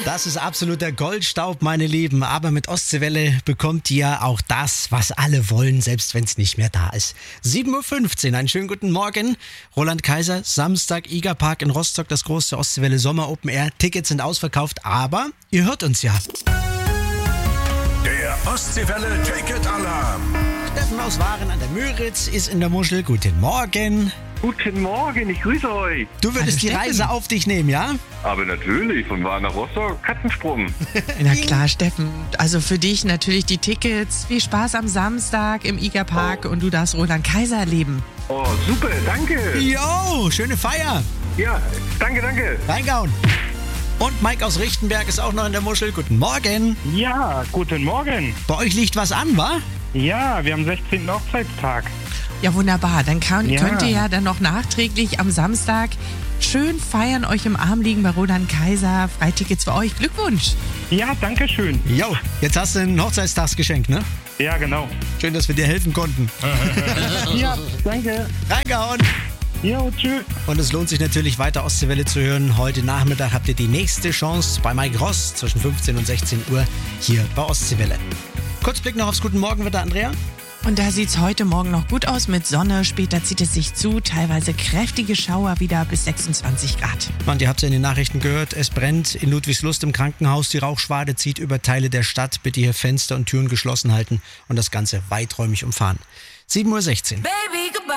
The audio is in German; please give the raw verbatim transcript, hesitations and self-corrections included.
Das ist absoluter Goldstaub, meine Lieben. Aber mit Ostseewelle bekommt ihr auch das, was alle wollen, selbst wenn es nicht mehr da ist. sieben Uhr fünfzehn, einen schönen guten Morgen. Roland Kaiser, Samstag, Igerpark in Rostock, das große Ostseewelle Sommer Open Air. Tickets sind ausverkauft, aber ihr hört uns ja. Der Ostseewelle Ticket Alarm. Steffen aus Waren an der Müritz ist in der Muschel. Guten Morgen. Guten Morgen, ich grüße euch. Du würdest Hallo, die Steffen. Reise auf dich nehmen, ja? Aber natürlich, von Waren nach Rostock, Katzensprung. Na klar, Steffen. Also für dich natürlich die Tickets. Viel Spaß am Samstag im Igerpark Oh. und du darfst Roland Kaiser erleben. Oh, super, danke. Jo, schöne Feier. Ja, danke, danke. Reingauen. Und Mike aus Richtenberg ist auch noch in der Muschel. Guten Morgen. Ja, guten Morgen. Bei euch liegt was an, wa? Ja, wir haben sechzehnten Hochzeitstag. Ja, wunderbar. Dann kann, Ja. könnt ihr ja dann noch nachträglich am Samstag schön feiern, euch im Arm liegen bei Roland Kaiser. Freitickets für euch. Glückwunsch. Ja, danke schön. Jo, jetzt hast du ein Hochzeitstagsgeschenk, ne? Ja, genau. Schön, dass wir dir helfen konnten. Ja, danke. Reingehauen. Jo, tschüss. Und es lohnt sich natürlich weiter Ostseewelle zu hören. Heute Nachmittag habt ihr die nächste Chance bei Mike Ross zwischen fünfzehn und sechzehn Uhr hier bei Ostseewelle. Kurz Blick noch aufs Guten Morgenwetter, Andrea. Und da sieht's heute Morgen noch gut aus mit Sonne. Später zieht es sich zu. Teilweise kräftige Schauer wieder bis sechsundzwanzig Grad. Mann, ihr habt ja in den Nachrichten gehört, es brennt in Ludwigslust im Krankenhaus. Die Rauchschwade zieht über Teile der Stadt. Bitte hier Fenster und Türen geschlossen halten und das Ganze weiträumig umfahren. sieben Uhr sechzehn. Baby, goodbye.